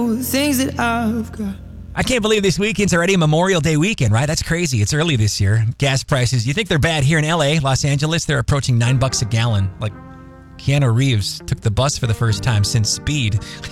all the things that I've got. I can't believe this weekend's already Memorial Day weekend, right? That's crazy. It's early this year. Gas prices, you think they're bad here in LA, Los Angeles, they're approaching $9 a gallon. Like Keanu Reeves took the bus for the first time since Speed.